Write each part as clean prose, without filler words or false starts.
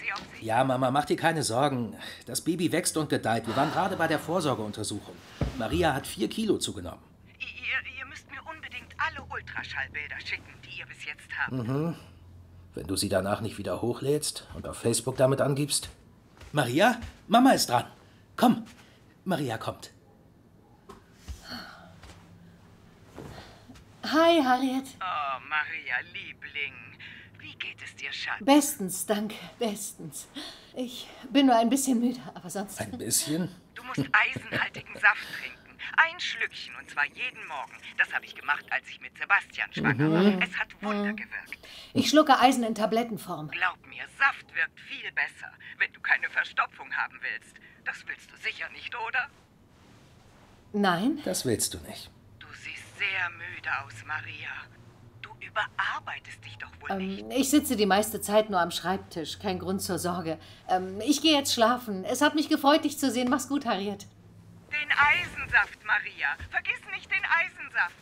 Sie auf sie. Ja, Mama, mach dir keine Sorgen. Das Baby wächst und gedeiht. Wir waren gerade bei der Vorsorgeuntersuchung. Maria hat 4 Kilo zugenommen. Ihr müsst mir unbedingt alle Ultraschallbilder schicken, die ihr bis jetzt habt. Wenn du sie danach nicht wieder hochlädst und auf Facebook damit angibst. Maria, Mama ist dran. Komm. Maria kommt. Hi, Harriet. Oh, Maria, Liebling. Wie geht es dir, Schatz? Bestens, danke, bestens. Ich bin nur ein bisschen müde, aber sonst... Ein bisschen? Du musst eisenhaltigen Saft trinken. Ein Schlückchen, und zwar jeden Morgen. Das habe ich gemacht, als ich mit Sebastian schwanger war. Es hat Wunder gewirkt. Ich schlucke Eisen in Tablettenform. Glaub mir, Saft wirkt viel besser, wenn du keine Verstopfung haben willst. Das willst du sicher nicht, oder? Nein? Das willst du nicht. Du siehst sehr müde aus, Maria. Du überarbeitest dich doch wohl nicht. Ich sitze die meiste Zeit nur am Schreibtisch. Kein Grund zur Sorge. Ich gehe jetzt schlafen. Es hat mich gefreut, dich zu sehen. Mach's gut, Harriet. Den Eisensaft, Maria. Vergiss nicht den Eisensaft.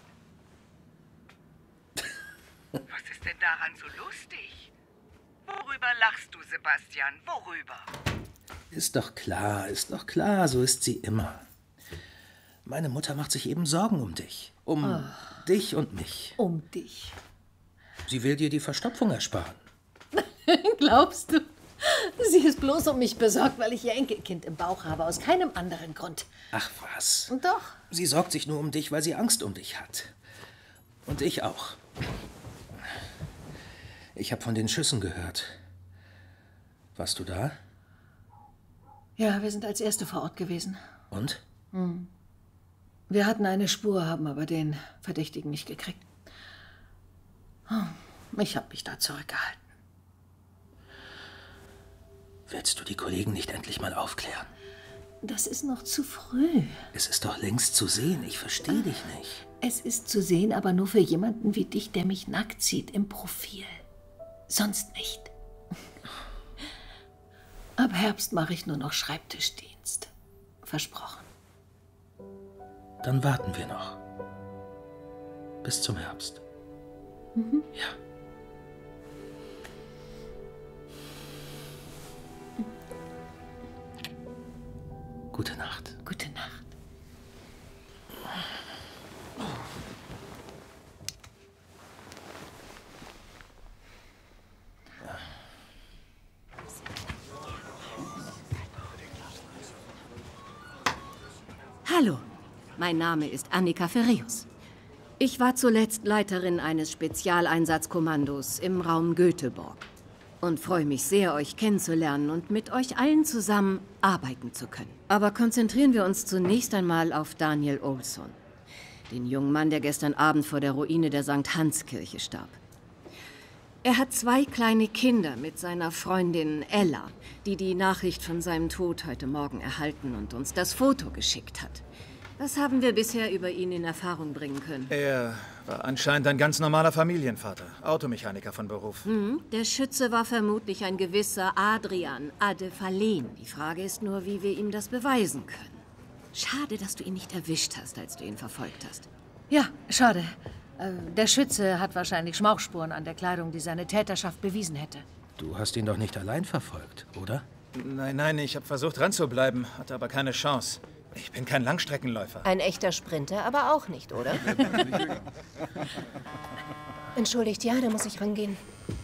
Was ist denn daran so lustig? Worüber lachst du, Sebastian? Worüber? Ist doch klar, so ist sie immer. Meine Mutter macht sich eben Sorgen um dich. Um dich und mich. Um dich. Sie will dir die Verstopfung ersparen. Glaubst du? Sie ist bloß um mich besorgt, weil ich ihr Enkelkind im Bauch habe. Aus keinem anderen Grund. Ach was. Und doch. Sie sorgt sich nur um dich, weil sie Angst um dich hat. Und ich auch. Ich habe von den Schüssen gehört. Warst du da? Ja, wir sind als Erste vor Ort gewesen. Und? Wir hatten eine Spur, haben aber den Verdächtigen nicht gekriegt. Ich habe mich da zurückgehalten. Willst du die Kollegen nicht endlich mal aufklären? Das ist noch zu früh. Es ist doch längst zu sehen. Ich verstehe dich nicht. Es ist zu sehen, aber nur für jemanden wie dich, der mich nackt sieht im Profil. Sonst nicht. Ab Herbst mache ich nur noch Schreibtischdienst. Versprochen. Dann warten wir noch. Bis zum Herbst. Ja. Gute Nacht. Gute Nacht. Hallo, mein Name ist Annika Ferreus. Ich war zuletzt Leiterin eines Spezialeinsatzkommandos im Raum Göteborg und freue mich sehr, euch kennenzulernen und mit euch allen zusammen arbeiten zu können. Aber konzentrieren wir uns zunächst einmal auf Daniel Olsson, den jungen Mann, der gestern Abend vor der Ruine der St. Hans-Kirche starb. Er hat 2 kleine Kinder mit seiner Freundin Ella, die die Nachricht von seinem Tod heute Morgen erhalten und uns das Foto geschickt hat. Was haben wir bisher über ihn in Erfahrung bringen können? Er war anscheinend ein ganz normaler Familienvater, Automechaniker von Beruf. Der Schütze war vermutlich ein gewisser Adrian Adefalen. Die Frage ist nur, wie wir ihm das beweisen können. Schade, dass du ihn nicht erwischt hast, als du ihn verfolgt hast. Ja, schade. Der Schütze hat wahrscheinlich Schmauchspuren an der Kleidung, die seine Täterschaft bewiesen hätte. Du hast ihn doch nicht allein verfolgt, oder? Nein, ich habe versucht ranzubleiben, hatte aber keine Chance. Ich bin kein Langstreckenläufer. Ein echter Sprinter aber auch nicht, oder? Entschuldigt, ja, da muss ich rangehen.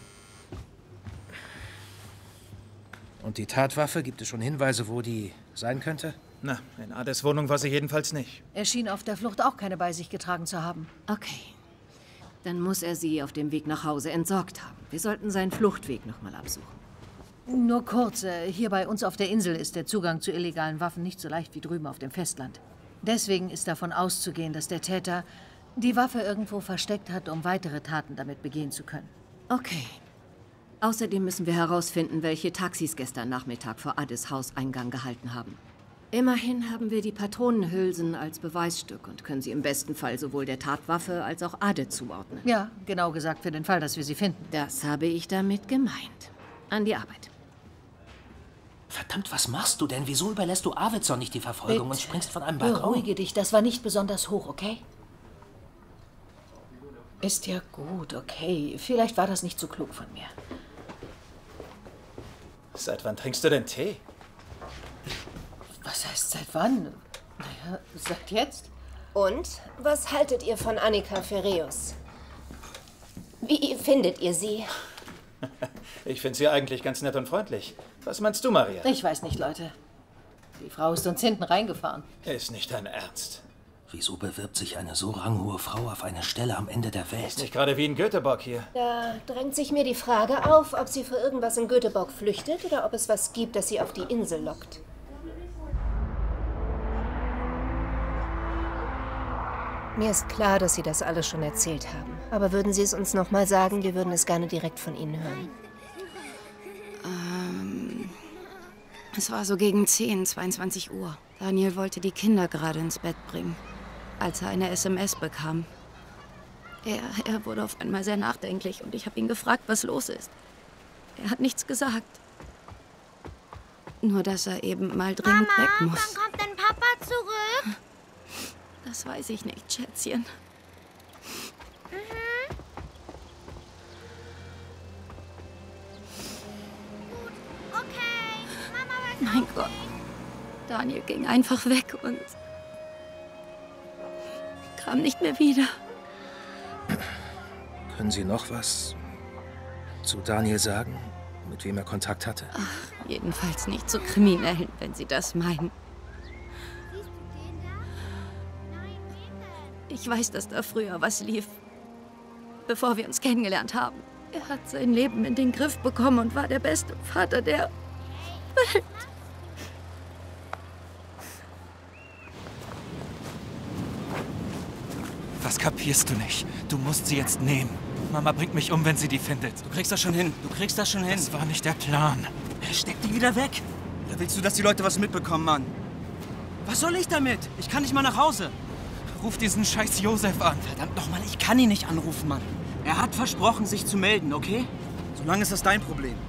Und die Tatwaffe, gibt es schon Hinweise, wo die sein könnte? Na, in Ades Wohnung war sie jedenfalls nicht. Er schien auf der Flucht auch keine bei sich getragen zu haben. Okay. Dann muss er sie auf dem Weg nach Hause entsorgt haben. Wir sollten seinen Fluchtweg nochmal absuchen. Nur kurz, hier bei uns auf der Insel ist der Zugang zu illegalen Waffen nicht so leicht wie drüben auf dem Festland. Deswegen ist davon auszugehen, dass der Täter die Waffe irgendwo versteckt hat, um weitere Taten damit begehen zu können. Okay. Außerdem müssen wir herausfinden, welche Taxis gestern Nachmittag vor Ades Hauseingang gehalten haben. Immerhin haben wir die Patronenhülsen als Beweisstück und können sie im besten Fall sowohl der Tatwaffe als auch Ade zuordnen. Ja, genau gesagt für den Fall, dass wir sie finden. Das habe ich damit gemeint. An die Arbeit. Verdammt, was machst du denn? Wieso überlässt du Arvidsson nicht die Verfolgung und springst von einem Balkon? Beruhige dich, das war nicht besonders hoch, okay? Ist ja gut, okay. Vielleicht war das nicht so klug von mir. Seit wann trinkst du denn Tee? Was heißt seit wann? Naja, seit jetzt. Und was haltet ihr von Annika Ferreus? Wie findet ihr sie? Ich finde sie eigentlich ganz nett und freundlich. Was meinst du, Maria? Ich weiß nicht, Leute. Die Frau ist uns hinten reingefahren. Ist nicht dein Ernst. Wieso bewirbt sich eine so ranghohe Frau auf eine Stelle am Ende der Ist Welt? nicht gerade wie in Göteborg hier. Da drängt sich mir die Frage auf, ob sie für irgendwas in Göteborg flüchtet oder ob es was gibt, das sie auf die Insel lockt. Mir ist klar, dass Sie das alles schon erzählt haben. Aber würden Sie es uns noch mal sagen? Wir würden es gerne direkt von Ihnen hören. Es war so gegen 10, 22 Uhr. Daniel wollte die Kinder gerade ins Bett bringen, als er eine SMS bekam. Er wurde auf einmal sehr nachdenklich und ich habe ihn gefragt, was los ist. Er hat nichts gesagt. Nur, dass er eben mal dringend weg muss. Wann kommt denn Papa zurück? Das weiß ich nicht, Schätzchen. Okay, Mama weiß Mein Gott. Daniel ging einfach weg und kam nicht mehr wieder. Können Sie noch was zu Daniel sagen, mit wem er Kontakt hatte? Jedenfalls nicht zu Kriminellen, wenn Sie das meinen. Siehst du den da? Nein, wen denn? Ich weiß, dass da früher was lief, bevor wir uns kennengelernt haben. Er hat sein Leben in den Griff bekommen und war der beste Vater der Welt. Was kapierst du nicht? Du musst sie jetzt nehmen. Mama bringt mich um, wenn sie die findet. Du kriegst das schon hin. Du kriegst das schon hin. Das war nicht der Plan. Steck die wieder weg. Oder willst du, dass die Leute was mitbekommen, Mann? Was soll ich damit? Ich kann nicht mal nach Hause. Ruf diesen scheiß Josef an. Verdammt nochmal, ich kann ihn nicht anrufen, Mann. Er hat versprochen, sich zu melden, okay? Solange ist das dein Problem.